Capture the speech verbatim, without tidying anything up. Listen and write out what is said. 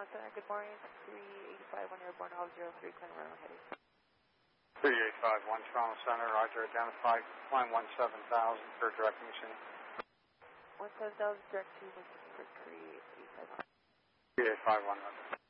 Center, good morning. three eighty-five one Airborne, all zero three, climb runway heading. three eight five one Toronto Center, Roger, identified, climb one seven thousand for direct mission. one seven thousand, direct to, looking for three eight five one. three eight five one, Roger.